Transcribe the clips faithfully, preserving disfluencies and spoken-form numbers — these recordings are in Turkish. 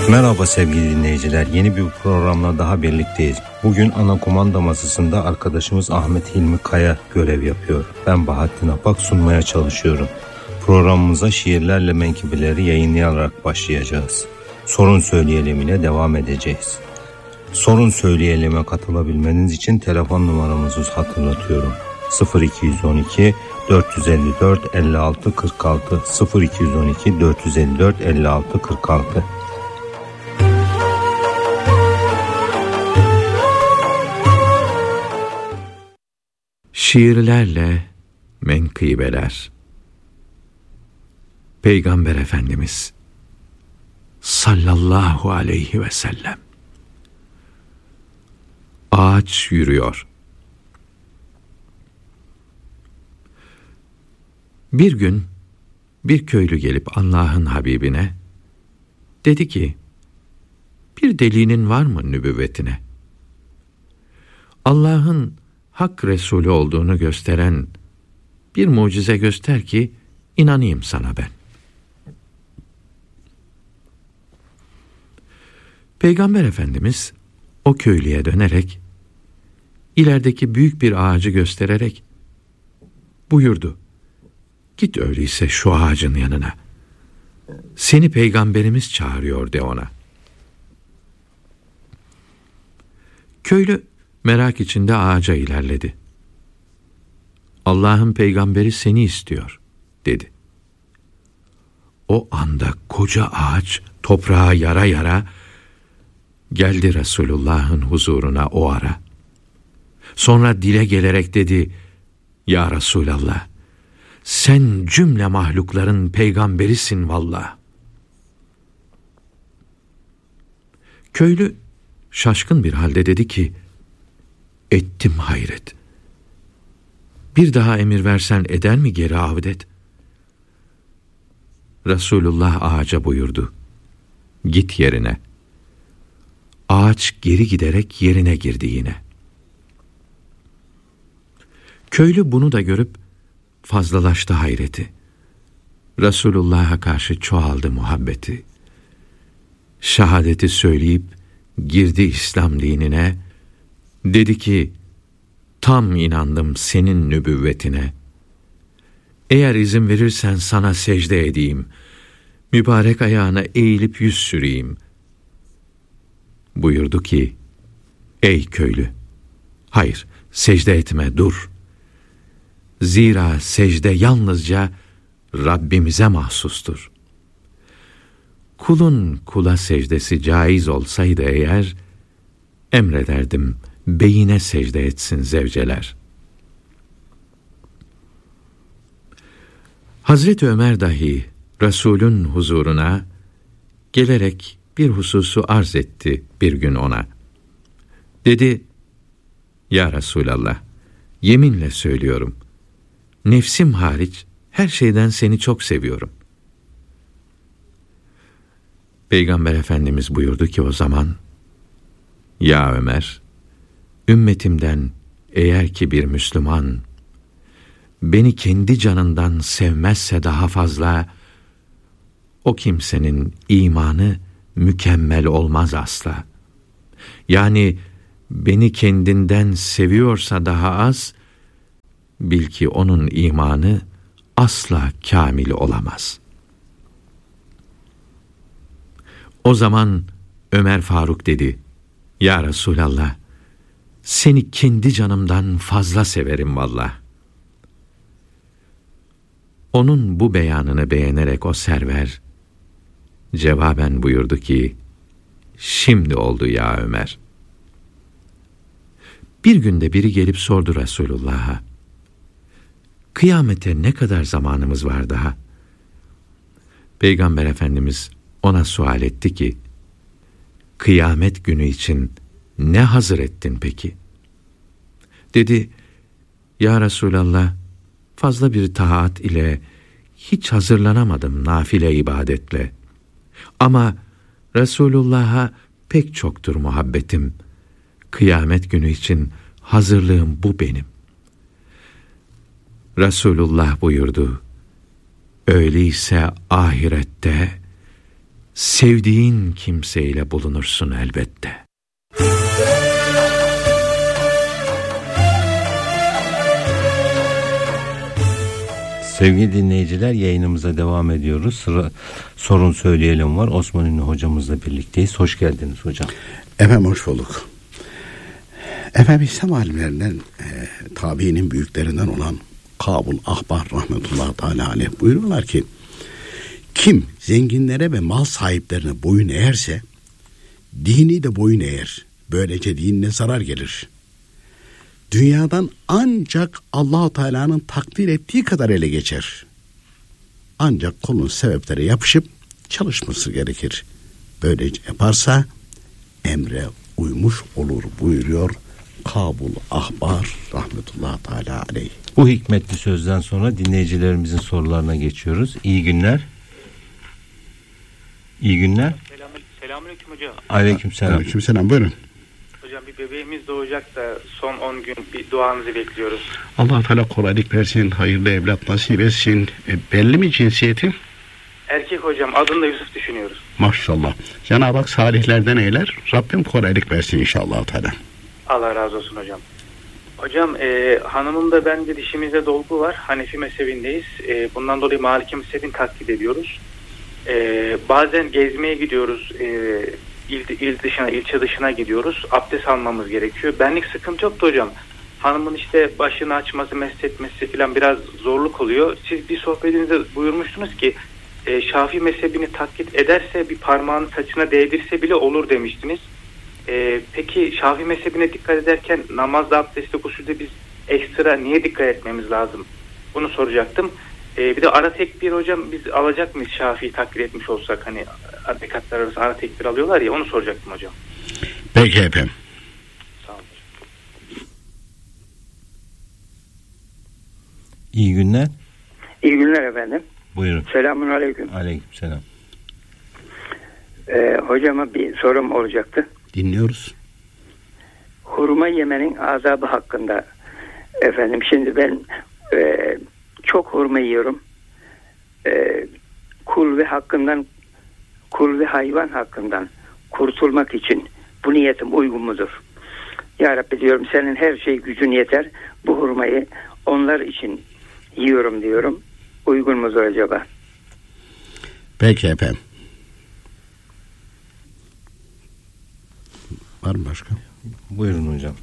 Merhaba sevgili dinleyiciler, yeni bir programla daha birlikteyiz. Bugün ana kumanda masasında arkadaşımız Ahmet Hilmi Kaya görev yapıyor. Ben Bahattin Apak sunmaya çalışıyorum. Programımıza şiirlerle menkıbeleri yayınlayarak başlayacağız. Sorun söyleyelim ile devam edeceğiz. Sorun söyleyelime katılabilmeniz için telefon numaramızı hatırlatıyorum. sıfır iki on iki dört yüz elli dört elli altı kırk altı sıfır iki on iki dört yüz elli dört elli altı kırk altı. Şiirlerle menkıbeler. Peygamber Efendimiz sallallahu aleyhi ve sellem. Ağaç yürüyor. Bir gün bir köylü gelip Allah'ın Habibine dedi ki, bir delilin var mı nübüvvetine? Allah'ın Hak Resulü olduğunu gösteren bir mucize göster ki inanayım sana ben. Peygamber Efendimiz o köylüye dönerek ilerideki büyük bir ağacı göstererek buyurdu. Git öyleyse şu ağacın yanına. Seni Peygamberimiz çağırıyor de ona. Köylü merak içinde ağaca ilerledi. Allah'ın peygamberi seni istiyor dedi. O anda koca ağaç toprağa yara yara geldi Resulullah'ın huzuruna o ara. Sonra dile gelerek dedi, ya Resulallah, sen cümle mahlukların peygamberisin vallah. Köylü şaşkın bir halde dedi ki, ettim hayret. Bir daha emir versen eder mi geri avdet? Resulullah ağaca buyurdu, git yerine. Ağaç geri giderek yerine girdi yine. Köylü bunu da görüp fazlalaştı hayreti. Resulullah'a karşı çoğaldı muhabbeti. Şehadeti söyleyip girdi İslam dinine. Dedi ki, tam inandım senin nübüvvetine. Eğer izin verirsen sana secde edeyim. Mübarek ayağına eğilip yüz süreyim. Buyurdu ki, ey köylü, hayır, secde etme, dur. Zira secde yalnızca Rabbimize mahsustur. Kulun kula secdesi caiz olsaydı eğer, emrederdim, beyine secde etsin zevceler. Hazreti Ömer dahi Resulün huzuruna gelerek bir hususu arz etti bir gün ona. Dedi, ya Resulallah, yeminle söylüyorum, nefsim hariç her şeyden seni çok seviyorum. Peygamber Efendimiz buyurdu ki o zaman, ya Ömer, ümmetimden eğer ki bir Müslüman beni kendi canından sevmezse daha fazla, o kimsenin imanı mükemmel olmaz asla. Yani beni kendinden seviyorsa daha az, bil ki onun imanı asla kamil olamaz. O zaman Ömer Faruk dedi, ya Resulallah, seni kendi canımdan fazla severim vallah. Onun bu beyanını beğenerek o server cevaben buyurdu ki, şimdi oldu ya Ömer. Bir günde biri gelip sordu Resulullah'a, kıyamete ne kadar zamanımız var daha? Peygamber Efendimiz ona sual etti ki, kıyamet günü için ne hazır ettin peki? Dedi, ya Resulallah, fazla bir taat ile hiç hazırlanamadım nafile ibadetle. Ama Resulullah'a pek çoktur muhabbetim. Kıyamet günü için hazırlığım bu benim. Resulullah buyurdu, öyleyse ahirette sevdiğin kimseyle bulunursun elbette. Sevgili dinleyiciler, yayınımıza devam ediyoruz. Sıra sorun söyleyelim var. Osman Ünlü hocamızla birlikteyiz. Hoş geldiniz hocam. Efendim hoş bulduk. Efendim İslam alimlerinden e, tabiinin büyüklerinden olan Kabul Ahbar rahmetullahi teala aleyh buyuruyorlar ki kim zenginlere ve mal sahiplerine boyun eğerse dini de boyun eğer. Böylece dinine zarar gelir. Dünyadan ancak Allah-u Teala'nın takdir ettiği kadar ele geçer. Ancak kulun sebeplere yapışıp çalışması gerekir. Böylece yaparsa emre uymuş olur buyuruyor Kabul Ahbar rahmetullahi teala aleyh. Bu hikmetli sözden sonra dinleyicilerimizin sorularına geçiyoruz. İyi günler. İyi günler. Selam, selamünaleyküm hocam. Aleykümselam. Aleykümselam, buyurun. Hocam bir bebeğimiz doğacak da son on gün bir duanızı bekliyoruz. Allah Teala kolaylık versin, hayırlı evlat nasip etsin. E, belli mi cinsiyeti? Erkek hocam, adını da Yusuf düşünüyoruz. Maşallah. Cenab-ı Hak salihlerden eyler. Rabbim kolaylık versin inşallah Teala. Allah razı olsun hocam. Hocam e, hanımımda bence dişimizde dolgu var. Hanefi mezhebindeyiz. E, bundan dolayı Maliki mezhebini taklit ediyoruz. E, bazen gezmeye gidiyoruz. E, il, il dışına, ilçe dışına gidiyoruz. Abdest almamız gerekiyor. Benlik sıkıntı yoktu hocam. Hanımın işte başını açması, mesletmesi falan biraz zorluk oluyor. Siz bir sohbetinizde buyurmuştunuz ki e, Şafii mezhebini taklit ederse bir parmağını saçına değdirse bile olur demiştiniz. Ee, peki Şafii mezhebine dikkat ederken namazda, abdestte, gusülde biz ekstra niye dikkat etmemiz lazım? Bunu soracaktım. Ee, bir de ara tekbir hocam biz alacak mıyız Şafii takdir etmiş olsak? Hani rekatlar arası ara tekbir alıyorlar ya, onu soracaktım hocam. Peki efendim. Sağ olun. İyi günler. İyi günler efendim. Buyurun. Selamun aleyküm. Aleykümselam. Ee, hocama bir sorum olacaktı. Dinliyoruz. Hurma yemenin azabı hakkında efendim. Şimdi ben e, çok hurma yiyorum. E, kul ve hakkından, kul ve hayvan hakkından kurtulmak için bu niyetim uygun mudur? Ya Rabbi diyorum, senin her şey gücün yeter. Bu hurmayı onlar için yiyorum diyorum. Uygun mudur acaba? Peki efendim. Var mı başka? Buyurun hocam.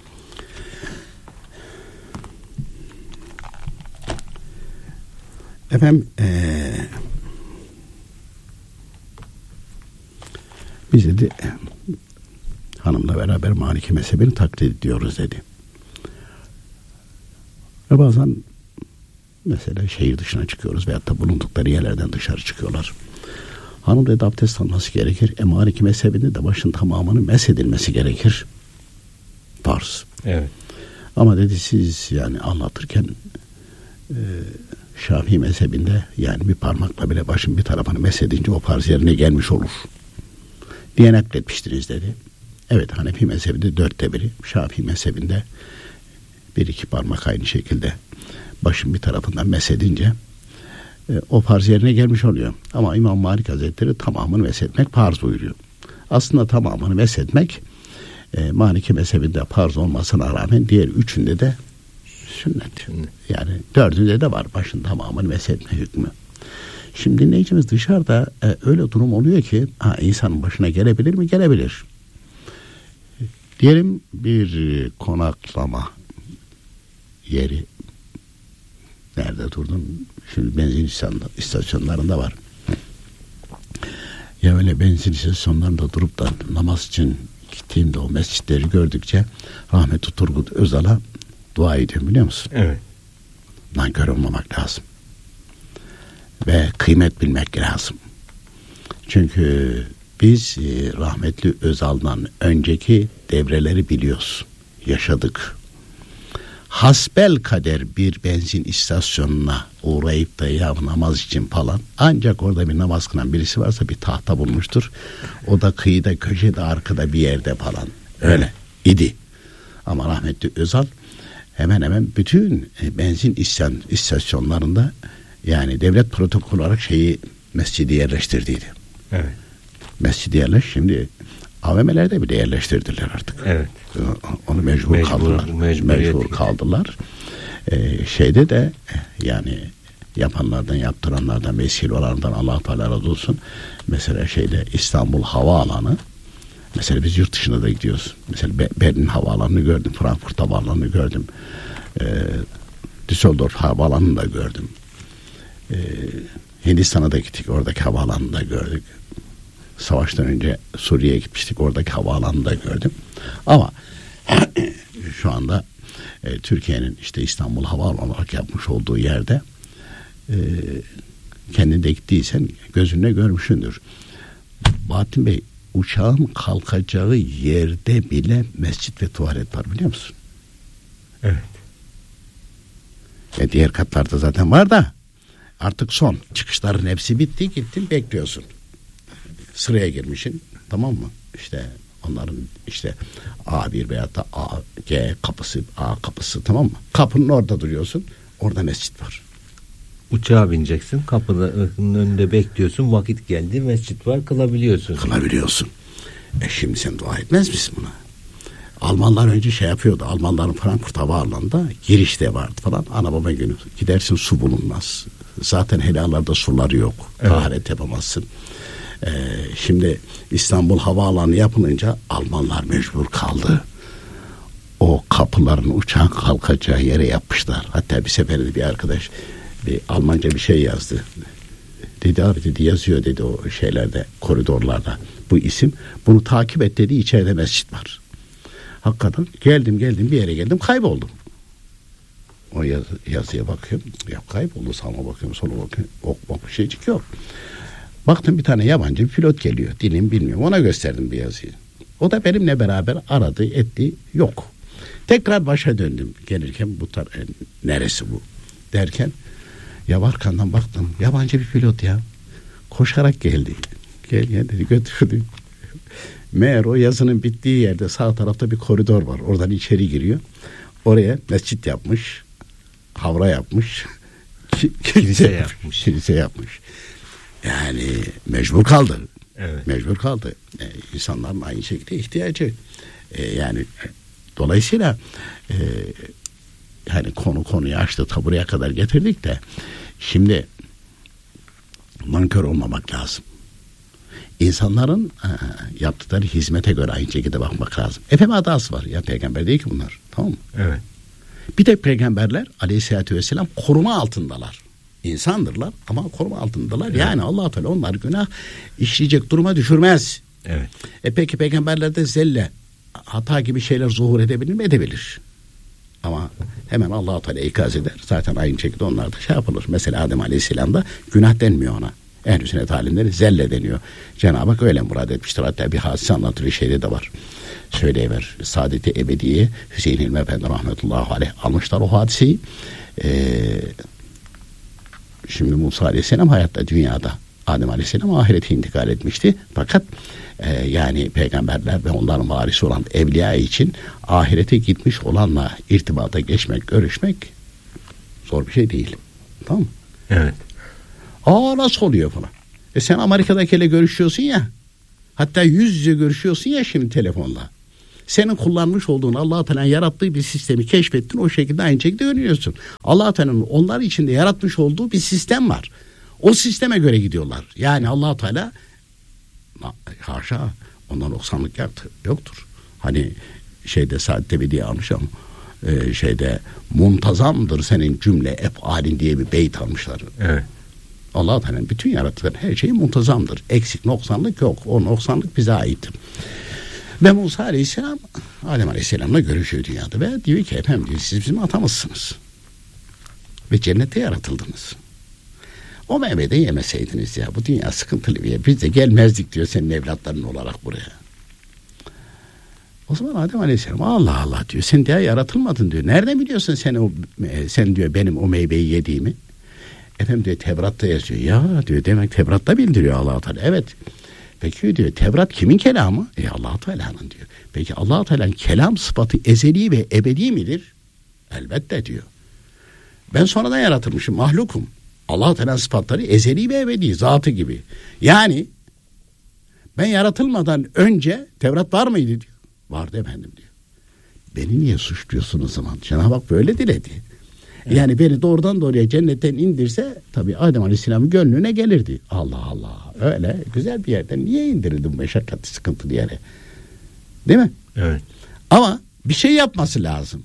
Efendim ee, biz dedi hanımla beraber Maliki mezhebini taklit ediyoruz dedi. Ve bazen mesela şehir dışına çıkıyoruz veyahut da bulundukları yerlerden dışarı çıkıyorlar. Hanım dedi abdest alması gerekir. E Maliki mezhebinde de başın tamamının mesedilmesi gerekir. Farz. Evet. Ama dedi siz yani anlatırken e, Şafii mezhebinde yani bir parmakla bile başın bir tarafını mesedince o farz yerine gelmiş olur diye nakletmiştiniz dedi. Evet, Hanefi mezhebinde dörtte biri, Şafii mezhebinde bir iki parmak aynı şekilde başın bir tarafından mesedince e, o farz yerine gelmiş oluyor. Ama İmam Malik Hazretleri tamamını mesetmek farz buyuruyor. Aslında tamamını mesetmek e, Maliki mezhebinde farz olmasına rağmen diğer üçünde de sünnet. Yani dördünde de var başın tamamını mesetme hükmü. Şimdi dinleyicimiz dışarıda e, öyle durum oluyor ki ha, insanın başına gelebilir mi? Gelebilir. Diyelim bir konaklama yeri, nerede durdun? Şimdi benzin istasyonlarında var. Ya öyle benzin istasyonlarında durup da namaz için gittiğimde o mescitleri gördükçe rahmetli Turgut Özal'a dua ediyorum, biliyor musun? Evet. Nankör olmamak lazım. Ve kıymet bilmek lazım. Çünkü biz rahmetli Özal'dan önceki devreleri biliyoruz. Yaşadık. Hasbel kader bir benzin istasyonuna uğrayıp da ya namaz için falan, ancak orada bir namaz kılan birisi varsa bir tahta bulmuştur. O da kıyıda, köşede, arkada bir yerde falan. Öyle idi. Ama rahmetli Özal hemen hemen bütün benzin istasyonlarında yani devlet protokolü olarak şeyi, mescidi yerleştirdiydi. Evet. Mescidi yerleş. Şimdi A V M'lerde bile yerleştirdiler artık. Evet. Onu mecbur, mecbur kaldılar. Mecbur kaldılar. Ee, şeyde de yani yapanlardan, yaptıranlardan, vesile olanlardan Allah Teala razı olsun. Mesela şeyde İstanbul Havaalanı, mesela biz yurt dışına da gidiyoruz. Mesela Berlin Havaalanı'nı gördüm, Frankfurt Havaalanı'nı gördüm. Ee, Düsseldorf Havaalanı'nı da gördüm. Ee, Hindistan'a da gittik, oradaki havaalanını da gördük. Savaştan önce Suriye'ye gitmiştik, oradaki havaalanını da gördüm. Ama şu anda e, Türkiye'nin işte İstanbul Havaalanı olarak yapmış olduğu yerde e, kendinde gittiysen gözünle görmüşsündür. Bahattin Bey, uçağın kalkacağı yerde bile mescit ve tuvalet var, biliyor musun? Evet. E, diğer katlarda zaten var da artık son. Çıkışların hepsi bitti, gittin bekliyorsun. Sıraya girmişsin, tamam mı? İşte onların işte A bir veya da A, G kapısı, A kapısı, tamam mı? Kapının orada duruyorsun. Orada mescit var. Uçağa bineceksin, kapının önünde bekliyorsun, vakit geldi, mescit var, kılabiliyorsun. Kılabiliyorsun. E şimdi sen dua etmez misin buna? Almanlar önce şey yapıyordu. Almanların Frankfurt Havaalanı'nda girişte vardı falan. Ana baba günü gidersin, su bulunmaz. Zaten helalarda suları yok. Evet. Taharet yapamazsın. Ee, şimdi İstanbul Havaalanı yapılınca Almanlar mecbur kaldı. O kapıların uçağın kalkacağı yere yapmışlar. Hatta bir seferinde bir arkadaş bir Almanca bir şey yazdı. Dedi abi dedi, yazıyor dedi o şeylerde, koridorlarda bu isim. Bunu takip et dedi, içeride mescit var. Hakikaten geldim geldim bir yere geldim, kayboldum. O yazı, yazıya bakıyorum. Ya kayboldu, sağa bakıyorum, sola bakıyorum. Ok bak bir şeycik yok. Baktım bir tane yabancı bir pilot geliyor. Dilim bilmiyorum. Ona gösterdim bir yazıyı. O da benimle beraber aradı etti. Yok. Tekrar başa döndüm. Gelirken bu tar e, neresi bu derken ya arkandan baktım. Yabancı bir pilot ya. Koşarak geldi. Gel gel dedi, götürdü. Meğer o yazının bittiği yerde sağ tarafta bir koridor var. Oradan içeri giriyor. Oraya mescit yapmış. Havra yapmış. Kilise yapmış. Kilise yapmış. Yani mecbur kaldı. Evet. Mecbur kaldı. Ee, insanların aynı şekilde ihtiyacı. Ee, yani e, dolayısıyla e, yani konu konuyu açtı, ta buraya kadar getirdik de şimdi nankör olmamak lazım. İnsanların e, yaptıkları hizmete göre aynı şekilde bakmak lazım. Efendim adası var. Ya peygamber değil ki bunlar. Tamam mı? Evet. Bir tek peygamberler aleyhissalatü vesselam koruma altındalar. İnsandırlar ama koruma altındalar. Evet. Yani Allah Teala onlar günah işleyecek duruma düşürmez. Evet. E peki peygamberlerde zelle, hata gibi şeyler zuhur edebilir mi? Edebilir. Ama hemen Allah Teala ikaz eder. Zaten aynı şekilde onlar da şey yapılır. Mesela Adem Aleyhisselam'da günah denmiyor ona. Ehl-i sünnet alimleri zelle deniyor. Cenab-ı Hak öyle murad etmiştir. Hatta bir hadise anlatılıyor, şeyde de var. Söyleyiver. Saadet-i Ebediye Hüseyin Hilmi Efendi rahmetullahi aleyh almışlar o hadiseyi. Eee Şimdi Musa Aleyhisselam hayatta dünyada, Adem Aleyhisselam ahirete intikal etmişti. Fakat e, yani peygamberler ve onların varisi olan evliya için ahirete gitmiş olanla irtibata geçmek, görüşmek zor bir şey değil. Tamam mı? Evet. Aa nasıl oluyor falan. E sen Amerika'dakiyle görüşüyorsun ya. Hatta yüz yüze görüşüyorsun ya şimdi telefonla. Senin kullanmış olduğun Allah-u Teala'nın yarattığı bir sistemi keşfettin, o şekilde aynı şekilde öğreniyorsun. Allah-u Teala'nın onlar içinde yaratmış olduğu bir sistem var. O sisteme göre gidiyorlar. Yani Allah-u Teala haşa ondan noksanlık yaptı, yoktur. Hani şeyde Saadet Ebediye almışım. Ee, şeyde muntazamdır senin cümle efalin diye bir beyt almışlar. Evet. Allah-u Teala'nın bütün yarattıkları her şey muntazamdır. Eksik, noksanlık yok. O noksanlık bize aittir. Ve Musa Aleyhisselam Adem Aleyhisselam'la görüşüyor dünyada ve diyor ki efendim diyor, siz bizim atamızsınız ve cennette yaratıldınız. O meyveyi de yemeseydiniz ya, bu dünya sıkıntılı bir yer, biz de gelmezdik diyor senin evlatların olarak buraya. O zaman Adem Aleyhisselam Allah Allah diyor, sen diye yaratılmadın diyor. Nereden biliyorsun sen o sen diyor benim o meyveyi yediğimi? Efendim diyor Tevrat'ta yazıyor. Ya diyor demek Tevrat'ta bildiriyor Allah-u Teala. Evet. Peki diyor Tevrat kimin kelamı? E Allah-u Teala'nın diyor. Peki Allah-u Teala'nın kelam sıfatı ezeli ve ebedi midir? Elbette diyor. Ben sonradan yaratılmışım, mahlukum. Allah-u Teala'nın sıfatları ezeli ve ebedi, zatı gibi. Yani Ben yaratılmadan önce Tevrat var mıydı diyor. Vardı efendim diyor. Beni niye suçluyorsun o zaman? Cenab-ı Hak böyle diledi. Evet. Yani beni doğrudan doğruya cennetten indirse tabii Adem Aleyhisselam'ın gönlüne gelirdi. Allah Allah. Öyle güzel bir yerden niye indirildi bu meşakkatli sıkıntılı yere? Değil mi? Evet. Ama bir şey yapması lazım.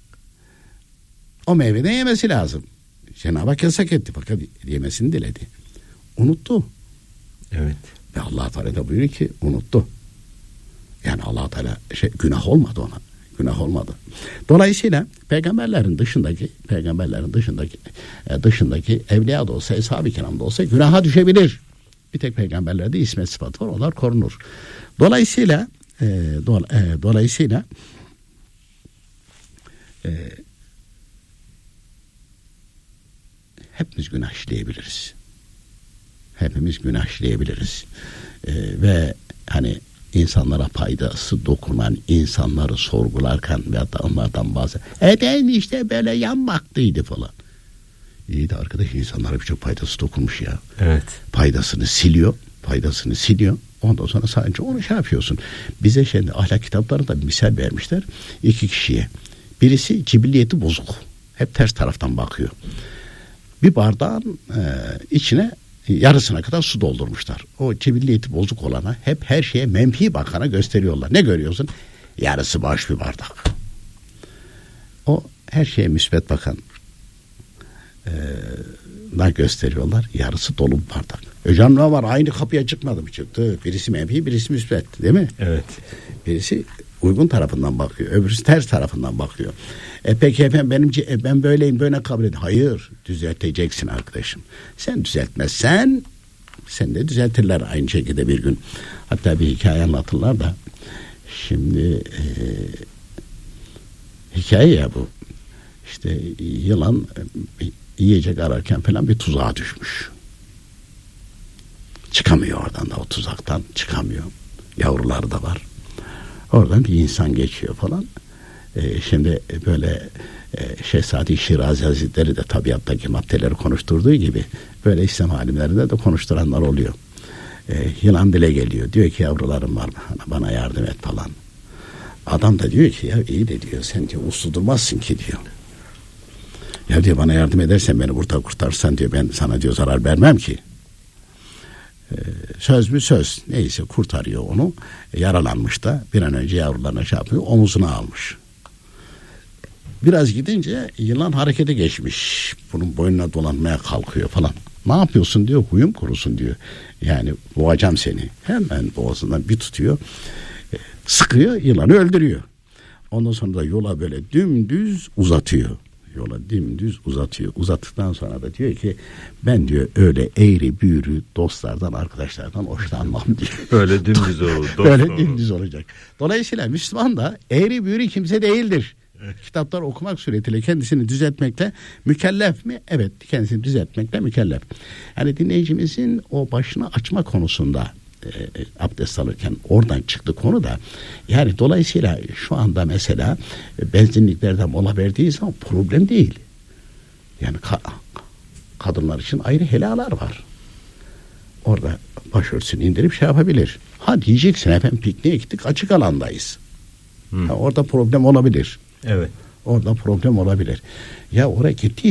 O meyveden yemesi lazım. Cenab-ı Hak yasak etti fakat yemesini diledi. Unuttu. Evet. Ve Allah Teala da buyuruyor ki unuttu. Yani Allah Teala şey, günah olmadı ona. Günah olmadı. Dolayısıyla peygamberlerin dışındaki peygamberlerin dışındaki dışındaki evliya da olsa, eshab-ı kiram da olsa günaha düşebilir. Bir tek peygamberlerde ismet sıfatı var. Onlar korunur. Dolayısıyla e, do, e, dolayısıyla e, hepimiz günah işleyebiliriz. Hepimiz günah işleyebiliriz. E, ve hani insanlara faydası dokunan insanları sorgularken ve hatta onlardan bazı eden işte böyle yan baktıydı falan. İyi de arkadaş insanlara birçok faydası dokunmuş ya. Evet. Faydasını siliyor. Faydasını siliyor. Ondan sonra sadece onu şey yapıyorsun. Bize şimdi ahlak kitaplarında bir misal vermişler. İki kişiye. Birisi cibilliyeti bozuk. Hep ters taraftan bakıyor. Bir bardağın e, içine yarısına kadar su doldurmuşlar. O cibilliyeti bozuk olana hep her şeye menfi bakana gösteriyorlar. Ne görüyorsun? Yarısı boş bir bardak. O her şeye müsbet bakan da gösteriyorlar. Yarısı dolu bir bardak. Hocam ne var? Aynı kapıya çıkmadı mı? Çıktı. Birisi menfi, birisi müsbet. Değil mi? Evet. Birisi uygun tarafından bakıyor. Öbürüsü ters tarafından bakıyor. E peki efendim benim, ben böyleyim böyle kabul edin. Hayır. Düzelteceksin arkadaşım. Sen düzeltmezsen sen de düzeltirler aynı şekilde bir gün. Hatta bir hikaye anlatırlar da şimdi e, hikaye ya bu. İşte yılan yiyecek ararken falan bir tuzağa düşmüş. Çıkamıyor oradan da, o tuzaktan çıkamıyor. Yavruları da var. Oradan bir insan geçiyor falan. Ee, şimdi böyle e, Şehzade Şirazi Hazretleri de tabiattaki maddeleri konuşturduğu gibi böyle İslam alimlerinde de konuşturanlar oluyor. Ee, yılan dile geliyor. Diyor ki yavrularım var mı? Bana yardım et falan. Adam da diyor ki ya iyi de diyor sen diyor uslu durmazsın ki diyor. Ya diyor bana yardım edersen beni burada kurtarsan diyor ben sana diyor zarar vermem ki. Ee, söz mü söz. Neyse kurtarıyor onu. Yaralanmış da bir an önce yavrularına şey yapıyor. Omuzuna almış. Biraz gidince yılan harekete geçmiş. Bunun boynuna dolanmaya kalkıyor falan. Ne yapıyorsun diyor. Huyum kurusun diyor. Yani boğacağım seni. Hemen boğazından bir tutuyor. Sıkıyor, yılanı öldürüyor. Ondan sonra da yola böyle dümdüz uzatıyor. Yola dümdüz uzatıyor. Uzattıktan sonra da diyor ki ben diyor öyle eğri büğrü dostlardan, arkadaşlardan hoşlanmam diyor. Böyle dümdüz olur. Böyle olur. Dümdüz olacak. Dolayısıyla Müslüman da eğri büğrü kimse değildir. Evet. Kitaplar okumak suretiyle kendisini düzeltmekle mükellef mi? Evet, kendisini düzeltmekle mükellef. Yani dinleyicimizin o başını açma konusunda e, abdest alırken oradan çıktı konu da yani dolayısıyla şu anda mesela benzinliklerden mola verdiği zaman problem değil. Yani ka- kadınlar için ayrı helalar var. Orada başörtüsünü indirip şey yapabilir. Ha diyeceksin efendim pikniğe gittik açık alandayız. Ha, orada problem olabilir. Evet. Orada problem olabilir. Ya oraya gitti